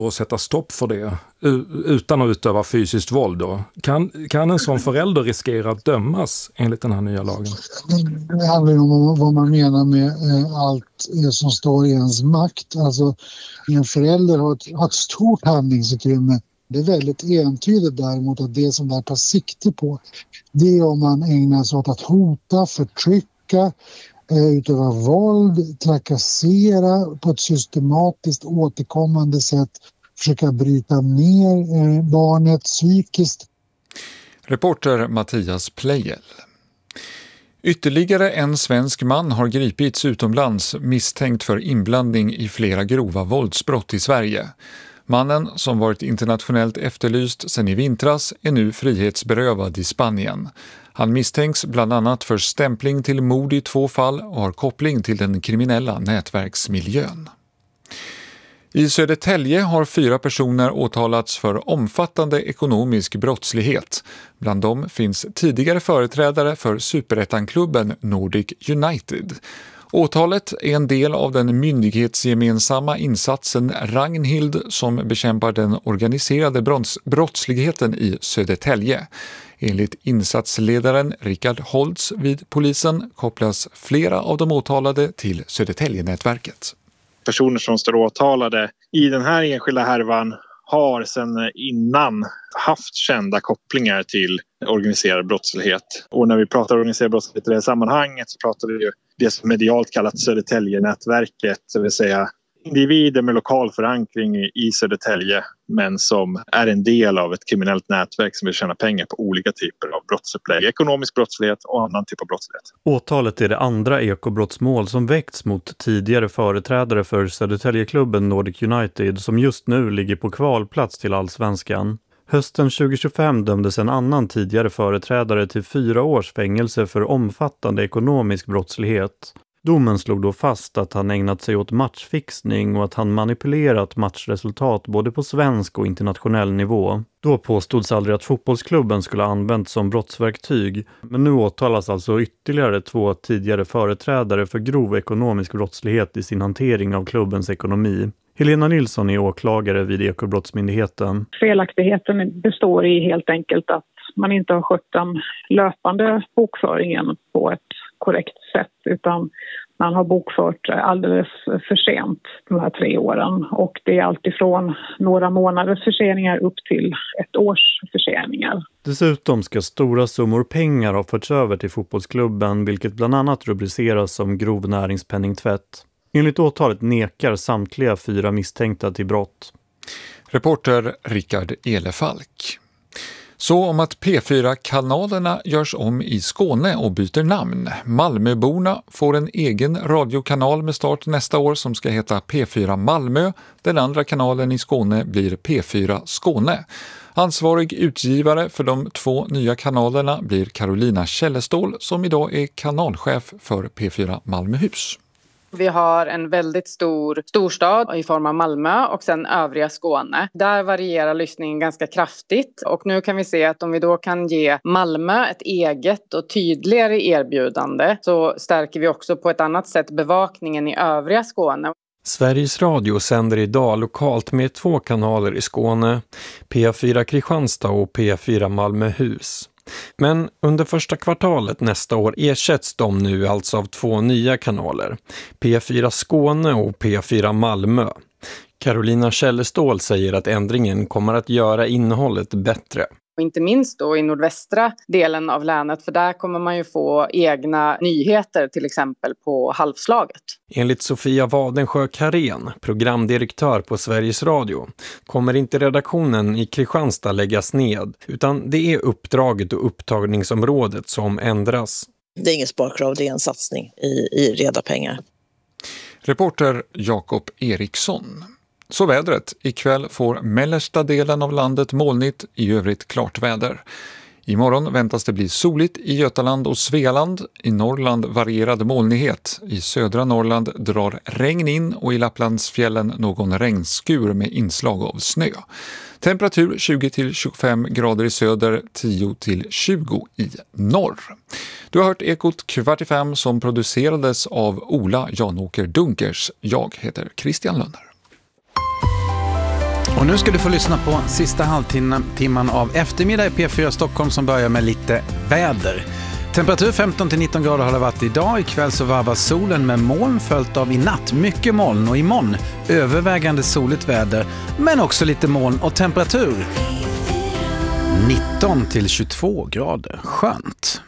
och sätta stopp för det utan att utöva fysiskt våld då. Kan en sån förälder riskera att dömas enligt den här nya lagen? Det handlar ju om vad man menar med allt som står i ens makt. Alltså en förälder har ett stort handlingsutrymme. Det är väldigt entydigt däremot att det som där tar sikte på, det är om man ägnar sig åt att hota, förtrycka, utöva våld, trakassera på ett systematiskt återkommande sätt, försöka bryta ner barnet psykiskt. Reporter Mattias Pleijel. Ytterligare en svensk man har gripits utomlands misstänkt för inblandning i flera grova våldsbrott i Sverige. Mannen, som varit internationellt efterlyst sedan i vintras, är nu frihetsberövad i Spanien. Han misstänks bland annat för stämpling till mord i 2 fall och har koppling till den kriminella nätverksmiljön. I Södertälje har 4 personer åtalats för omfattande ekonomisk brottslighet. Bland dem finns tidigare företrädare för superettanklubben Nordic United. Åtalet är en del av den myndighetsgemensamma insatsen Ragnhild som bekämpar den organiserade brottsligheten i Södertälje. Enligt insatsledaren Richard Holtz vid polisen kopplas flera av de åtalade till Södertälje-nätverket. Personer som står åtalade i den här enskilda härvan har sedan innan haft kända kopplingar till organiserad brottslighet. Och när vi pratar organiserad brottslighet i det här sammanhanget så pratar vi ju det som medialt kallat Södertälje-nätverket, det vill säga individer med lokal förankring i Södertälje men som är en del av ett kriminellt nätverk som vill tjäna pengar på olika typer av brottsupplägg, ekonomisk brottslighet och annan typ av brottslighet. Åtalet är det andra ekobrottsmål som väckts mot tidigare företrädare för Södertäljeklubben Nordic United som just nu ligger på kvalplats till Allsvenskan. Hösten 2025 dömdes en annan tidigare företrädare till 4 års fängelse för omfattande ekonomisk brottslighet. Domen slog då fast att han ägnat sig åt matchfixning och att han manipulerat matchresultat både på svensk och internationell nivå. Då påstods aldrig att fotbollsklubben skulle ha använts som brottsverktyg, men nu åtalas alltså ytterligare 2 tidigare företrädare för grov ekonomisk brottslighet i sin hantering av klubbens ekonomi. Helena Nilsson är åklagare vid Ekobrottsmyndigheten. Felaktigheten består i helt enkelt att man inte har skött den löpande bokföringen på ett korrekt sätt utan man har bokfört alldeles för sent de här 3 åren och det är alltifrån några månaders förseningar upp till 1 års förseningar. Dessutom ska stora summor pengar ha förts över till fotbollsklubben vilket bland annat rubriceras som grov näringspenningtvätt. Enligt åtalet nekar samtliga 4 misstänkta till brott. Reporter Rickard Elefalk. Så om att P4-kanalerna görs om i Skåne och byter namn. Malmöborna får en egen radiokanal med start nästa år som ska heta P4 Malmö. Den andra kanalen i Skåne blir P4 Skåne. Ansvarig utgivare för de 2 nya kanalerna blir Carolina Källestål som idag är kanalchef för P4 Malmöhus. Vi har en väldigt stor storstad i form av Malmö och sen övriga Skåne. Där varierar lyssningen ganska kraftigt och nu kan vi se att om vi då kan ge Malmö ett eget och tydligare erbjudande så stärker vi också på ett annat sätt bevakningen i övriga Skåne. Sveriges Radio sänder idag lokalt med 2 kanaler i Skåne, P4 Kristianstad och P4 Malmöhus. Men under första kvartalet nästa år ersätts de nu alltså av 2 nya kanaler, P4 Skåne och P4 Malmö. Carolina Källestål säger att ändringen kommer att göra innehållet bättre. Inte minst då i nordvästra delen av länet för där kommer man ju få egna nyheter till exempel på halvslaget. Enligt Sofia Wadensjö-Karén, programdirektör på Sveriges Radio, kommer inte redaktionen i Kristianstad läggas ned utan det är uppdraget och upptagningsområdet som ändras. Det är ingen sparkrav, det är en satsning i reda pengar. Reporter Jakob Eriksson. Så vädret. Ikväll får mellersta delen av landet molnigt, i övrigt klart väder. Imorgon väntas det bli soligt i Götaland och Svealand. I Norrland varierad molnighet. I södra Norrland drar regn in och i Lapplandsfjällen någon regnskur med inslag av snö. Temperatur 20-25 grader i söder, 10-20 i norr. Du har hört Ekot 4:45 som producerades av Ola Janåker Dunkers. Jag heter Christian Lönner. Och nu ska du få lyssna på sista halvtimman av eftermiddag i P4 Stockholm som börjar med lite väder. Temperatur 15-19 grader har det varit idag. Ikväll så varvas solen med moln följt av i natt mycket moln och imorgon övervägande soligt väder men också lite moln och temperatur 19-22 grader. Skönt.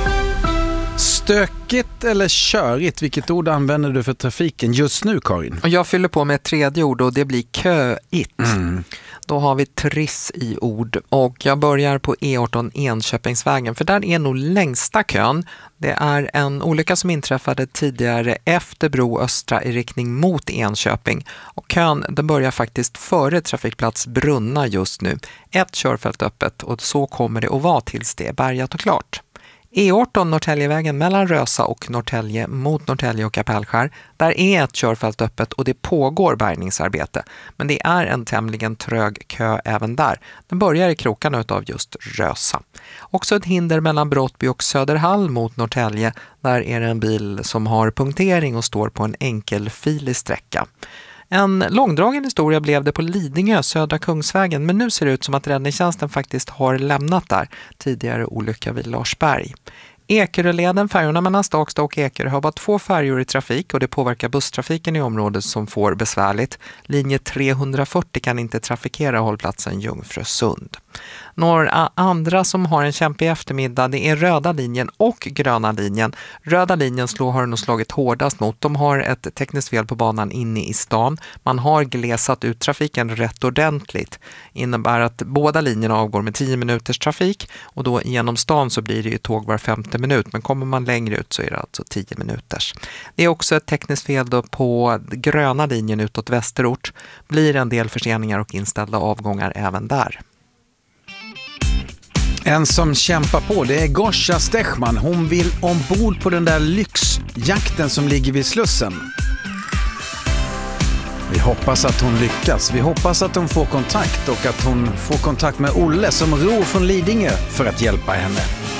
Stökigt eller körigt, vilket ord använder du för trafiken just nu, Karin? Jag fyller på med ett tredje ord och det blir köigt. Då har vi triss i ord och jag börjar på E18 Enköpingsvägen för där är nog längsta kön. Det är en olycka som inträffade tidigare efter Bro Östra i riktning mot Enköping och kön den börjar faktiskt före trafikplats Brunna just nu. Ett körfält öppet och så kommer det att vara tills det är bärgat och klart. E18 Norrtäljevägen mellan Rösa och Norrtälje mot Norrtälje och Kapellskär. Där är ett körfält öppet och det pågår bärgningsarbete. Men det är en tämligen trög kö även där. Den börjar i krokarna utav just Rösa. Också ett hinder mellan Brottby och Söderhall mot Norrtälje. Där är det en bil som har punktering och står på en enkelfilig sträcka. En långdragen historia blev det på Lidingö, Södra Kungsvägen, men nu ser det ut som att räddningstjänsten faktiskt har lämnat där. Tidigare olycka vid Larsberg. Ekeröleden, färjorna mellan Stakstad och Ekerö har bara 2 färjor i trafik och det påverkar busstrafiken i området som får besvärligt. Linje 340 kan inte trafikera hållplatsen Jungfrösund. Några andra som har en kämpig eftermiddag det är röda linjen och gröna linjen. Röda linjen har nog slagit hårdast mot. De har ett tekniskt fel på banan inne i stan. Man har glesat ut trafiken rätt ordentligt. Innebär att båda linjerna avgår med 10 minuters trafik och då genom stan så blir det ju tåg var 50 minut. Men kommer man längre ut så är det alltså 10 minuters. Det är också ett tekniskt fel då på gröna linjen utåt västerort. Blir en del förseningar och inställda avgångar även där. En som kämpar på det är Gosha Stechman. Hon vill ombord på den där lyxjakten som ligger vid Slussen. Vi hoppas att hon lyckas. Vi hoppas att hon får kontakt och att hon får kontakt med Olle som ror från Lidingö för att hjälpa henne.